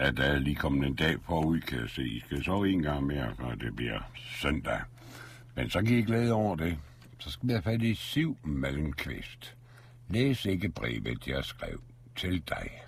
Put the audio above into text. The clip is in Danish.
at der er lige kommet en dag forud, kan jeg se. I skal sove en gang mere, før det bliver søndag. Men så kan I glæde over det. Så skal vi have fat i Siv Malmqvist. Læs ikke brevet, jeg skrev til dig.